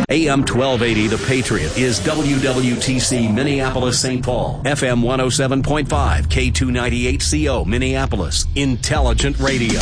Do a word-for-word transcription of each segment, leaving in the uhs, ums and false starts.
A M twelve eighty, The Patriot, is W W T C Minneapolis, Saint Paul. F M one oh seven point five, K two ninety-eight C O, Minneapolis. Intelligent Radio.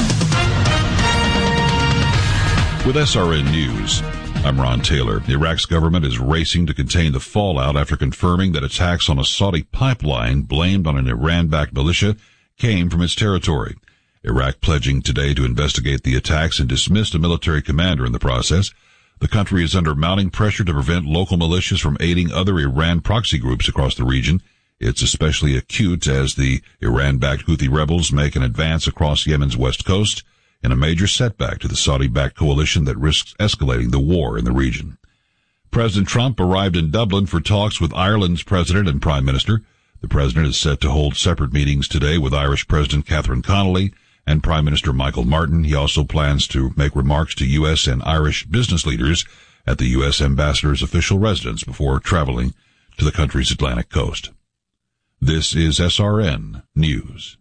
With S R N News, I'm Ron Taylor. Iraq's government is racing to contain the fallout after confirming that attacks on a Saudi pipeline blamed on an Iran-backed militia came from its territory. Iraq pledging today to investigate the attacks and dismissed a military commander in the process. The country is under mounting pressure to prevent local militias from aiding other Iran proxy groups across the region. It's especially acute as the Iran-backed Houthi rebels make an advance across Yemen's west coast, in a major setback to the Saudi-backed coalition that risks escalating the war in the region. President Trump arrived in Dublin for talks with Ireland's president and prime minister. The president is set to hold separate meetings today with Irish President Catherine Connolly and Prime Minister Michael Martin. He also plans to make remarks to U S and Irish business leaders at the U S ambassador's official residence before traveling to the country's Atlantic coast. This is S R N News.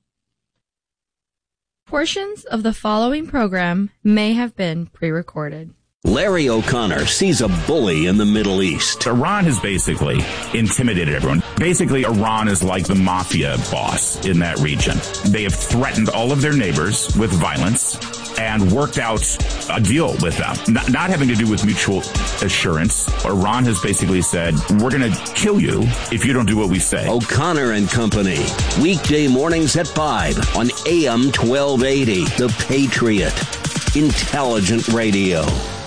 Portions of the following program may have been pre-recorded. Larry O'Connor sees a bully in the Middle East. Iran has basically intimidated everyone. Basically, Iran is like the mafia boss in that region. They have threatened all of their neighbors with violence and worked out a deal with them, not, not having to do with mutual assurance. Iran has basically said, we're going to kill you if you don't do what we say. O'Connor and Company, weekday mornings at five on A M twelve eighty, The Patriot. Intelligent Radio.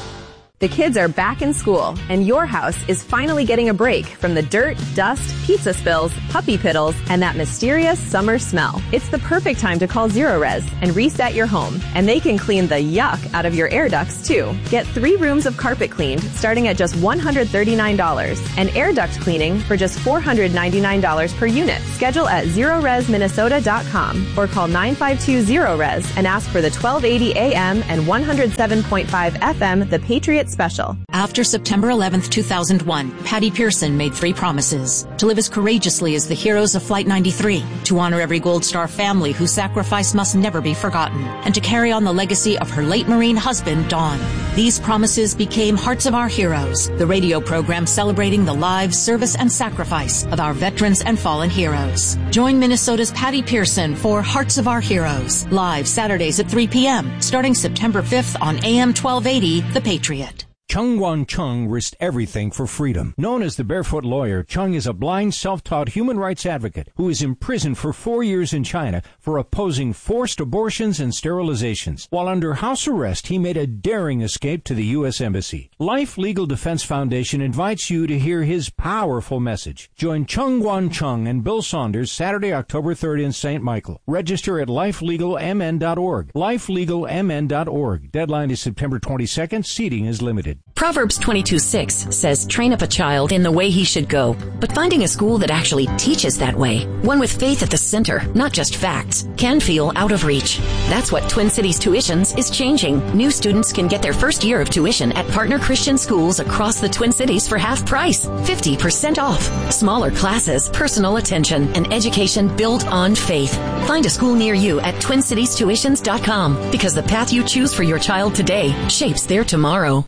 The kids are back in school, and your house is finally getting a break from the dirt, dust, pizza spills, puppy piddles, and that mysterious summer smell. It's the perfect time to call Zerorez and reset your home, and they can clean the yuck out of your air ducts, too. Get three rooms of carpet cleaned starting at just one hundred thirty-nine dollars, and air duct cleaning for just four hundred ninety-nine dollars per unit. Schedule at zerorez minnesota dot com or call nine five two Zerorez and ask for the twelve eighty A M and one oh seven point five F M The Patriot Special. After September eleventh, two thousand one, Patty Pearson made three promises: to live as courageously as the heroes of Flight ninety-three, to honor every Gold Star family whose sacrifice must never be forgotten, and to carry on the legacy of her late Marine husband, Don. These promises became Hearts of Our Heroes, the radio program celebrating the lives, service, and sacrifice of our veterans and fallen heroes. Join Minnesota's Patty Pearson for Hearts of Our Heroes, live Saturdays at three p.m., starting September fifth on A M twelve eighty, The Patriot. Chung Won-chung risked everything for freedom. Known as the Barefoot Lawyer, Chung is a blind, self-taught human rights advocate who is imprisoned for four years in China for opposing forced abortions and sterilizations. While under house arrest, he made a daring escape to the U S Embassy. Life Legal Defense Foundation invites you to hear his powerful message. Join Chung Won-chung and Bill Saunders Saturday, October third in Saint Michael. Register at life legal m n dot org. life legal m n dot org. Deadline is September twenty-second. Seating is limited. Proverbs twenty-two six says, train up a child in the way he should go. But finding a school that actually teaches that way, one with faith at the center, not just facts, can feel out of reach. That's what Twin Cities Tuitions is changing. New students can get their first year of tuition at partner Christian schools across the Twin Cities for half price, fifty percent off. Smaller classes, personal attention, and education built on faith. Find a school near you at twin cities tuitions dot com, because the path you choose for your child today shapes their tomorrow.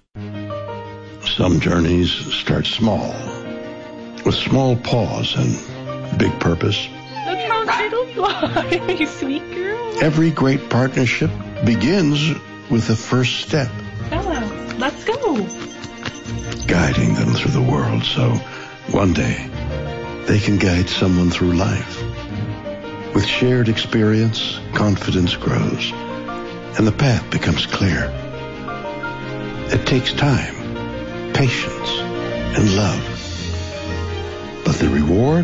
Some journeys start small, with small pause and big purpose. Look how little you are, you sweet girl. Every great partnership begins with the first step. Bella, let's go. Guiding them through the world so one day they can guide someone through life. With shared experience, confidence grows, and the path becomes clear. It takes time, patience, and love. But the reward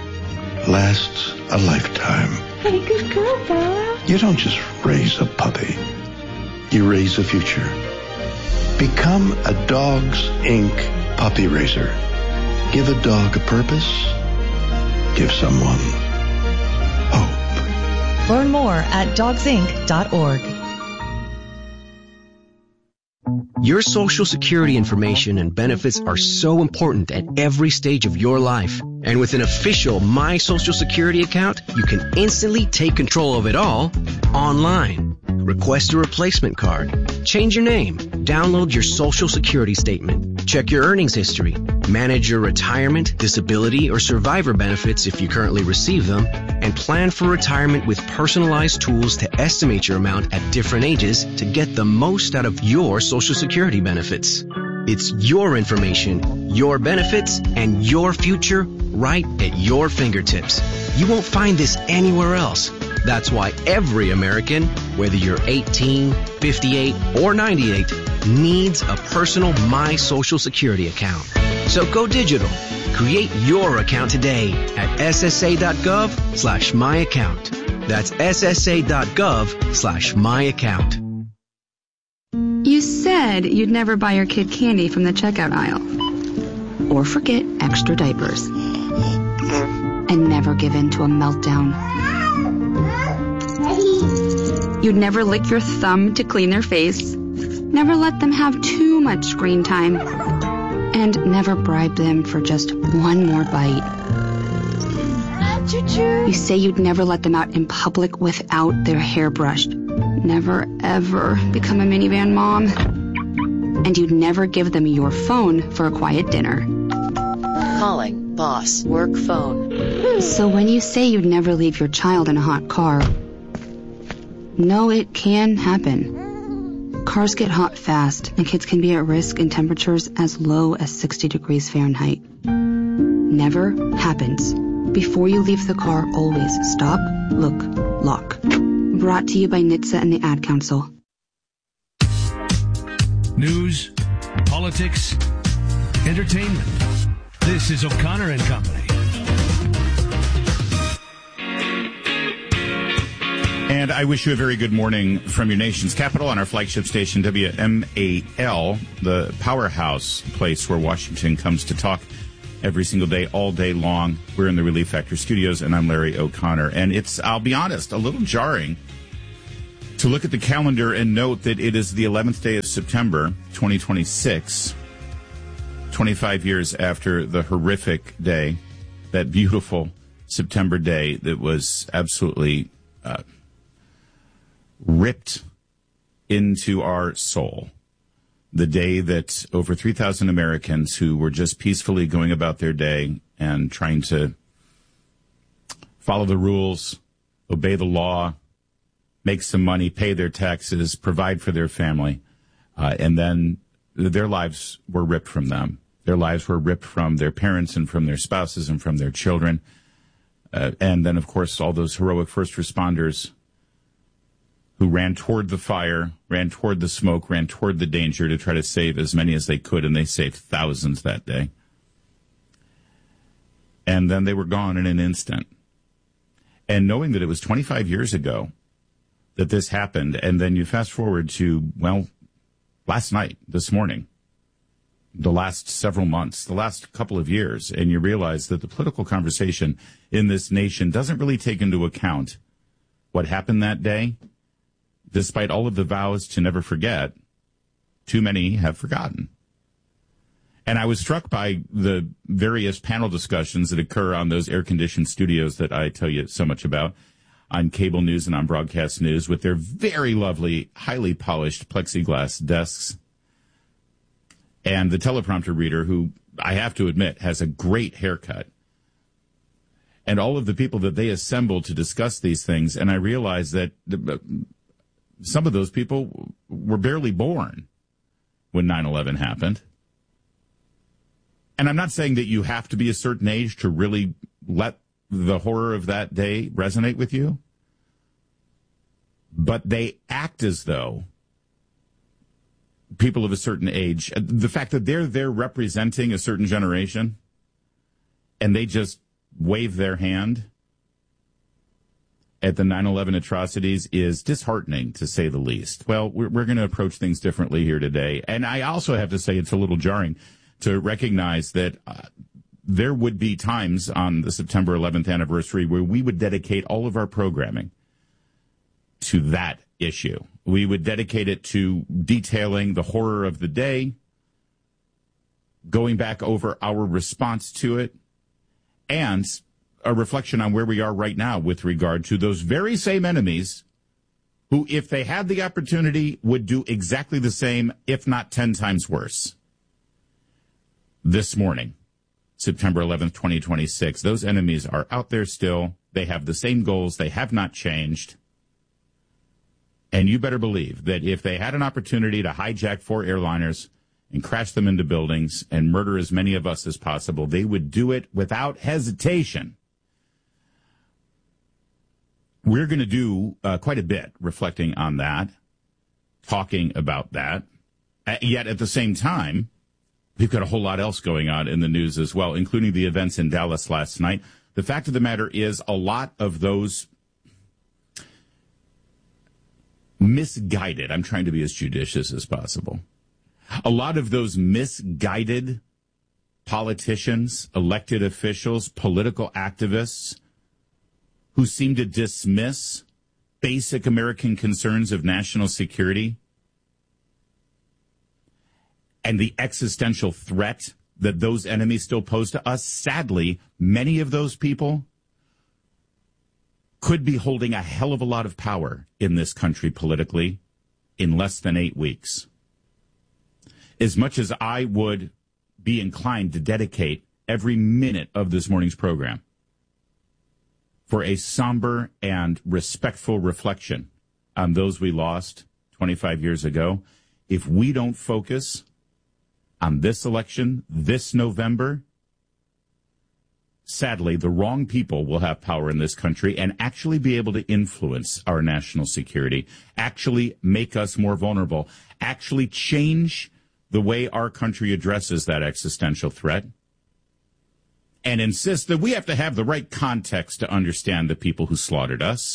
lasts a lifetime. Hey, good girl, Bella. You don't just raise a puppy. You raise a future. Become a Dogs Incorporated puppy raiser. Give a dog a purpose. Give someone hope. Learn more at dogs inc dot org. Your Social Security information and benefits are so important at every stage of your life. And with an official My Social Security account, you can instantly take control of it all online. Request a replacement card, change your name, download your Social Security statement, Check your earnings history, manage your retirement, disability, or survivor benefits if you currently receive them, and plan for retirement with personalized tools to estimate your amount at different ages to get the most out of your Social Security benefits. It's your information, your benefits, and your future right at your fingertips. You won't find this anywhere else. That's why every American, whether you're eighteen, fifty-eight, or ninety-eight, needs a personal My Social Security account. So go digital. Create your account today at ssa.gov slash my account. That's ssa.gov slash my account. You said you'd never buy your kid candy from the checkout aisle. Or forget extra diapers. And never give in to a meltdown. You'd never lick your thumb to clean their face. Never let them have too much screen time. And never bribe them for just one more bite. You say you'd never let them out in public without their hair brushed. Never, ever become a minivan mom. And you'd never give them your phone for a quiet dinner. Calling boss work phone. So when you say you'd never leave your child in a hot car, no, it can happen. Cars get hot fast, and kids can be at risk in temperatures as low as sixty degrees Fahrenheit. Never happens. Before you leave the car, always stop, look, lock. Brought to you by N H T S A and the Ad Council. News, politics, entertainment. This is O'Connor and Company. And I wish you a very good morning from your nation's capital on our flagship station, W M A L, the powerhouse place where Washington comes to talk every single day, all day long. We're in the Relief Factor studios, and I'm Larry O'Connor. And it's, I'll be honest, a little jarring to look at the calendar and note that it is the eleventh day of September, twenty twenty-six, twenty-five years after the horrific day, that beautiful September day that was absolutely uh, ripped into our soul. The day that over three thousand Americans who were just peacefully going about their day and trying to follow the rules, obey the law, make some money, pay their taxes, provide for their family, uh, and then their lives were ripped from them. Their lives were ripped from their parents and from their spouses and from their children. Uh, and then, of course, all those heroic first responders who ran toward the fire, ran toward the smoke, ran toward the danger to try to save as many as they could, and they saved thousands that day. And then they were gone in an instant. And knowing that it was twenty-five years ago that this happened, and then you fast forward to, well, last night, this morning, the last several months, the last couple of years, and you realize that the political conversation in this nation doesn't really take into account what happened that day. Despite all of the vows to never forget, too many have forgotten. And I was struck by the various panel discussions that occur on those air-conditioned studios that I tell you so much about on cable news and on broadcast news with their very lovely, highly polished plexiglass desks. And the teleprompter reader, who I have to admit has a great haircut. And all of the people that they assemble to discuss these things. And I realized that the, some of those people were barely born when nine eleven happened. And I'm not saying that you have to be a certain age to really let the horror of that day resonate with you. But they act as though people of a certain age, the fact that they're there representing a certain generation and they just wave their hand at the nine eleven atrocities is disheartening, to say the least. Well, we're, we're going to approach things differently here today. And I also have to say it's a little jarring to recognize that uh, there would be times on the September eleventh anniversary where we would dedicate all of our programming to that issue. We would dedicate it to detailing the horror of the day, going back over our response to it, and a reflection on where we are right now with regard to those very same enemies who, if they had the opportunity, would do exactly the same, if not ten times worse. this morning, September eleventh, twenty twenty-six. Those enemies are out there still. They have the same goals. They have not changed. And you better believe that if they had an opportunity to hijack four airliners and crash them into buildings and murder as many of us as possible, they would do it without hesitation. We're going to do uh, quite a bit reflecting on that, talking about that. Uh, yet at the same time, we've got a whole lot else going on in the news as well, including the events in Dallas last night. The fact of the matter is a lot of those misguided, I'm trying to be as judicious as possible, a lot of those misguided politicians, elected officials, political activists who seem to dismiss basic American concerns of national security and the existential threat that those enemies still pose to us. Sadly, many of those people could be holding a hell of a lot of power in this country politically in less than eight weeks. As much as I would be inclined to dedicate every minute of this morning's program for a somber and respectful reflection on those we lost twenty-five years ago, if we don't focus on this election this November, sadly, the wrong people will have power in this country and actually be able to influence our national security, actually make us more vulnerable, actually change the way our country addresses that existential threat, and insist that we have to have the right context to understand the people who slaughtered us.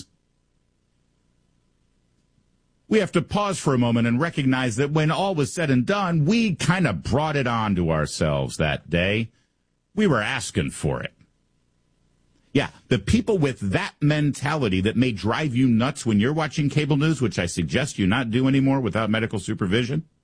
We have to pause for a moment and recognize that when all was said and done, we kind of brought it on to ourselves that day. We were asking for it. Yeah, the people with that mentality that may drive you nuts when you're watching cable news, which I suggest you not do anymore without medical supervision,